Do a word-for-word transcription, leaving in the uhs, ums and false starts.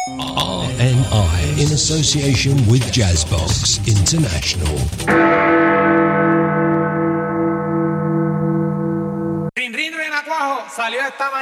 R N I in association with Jazzbox International. Rin Rin Renacuajo salió esta mañana.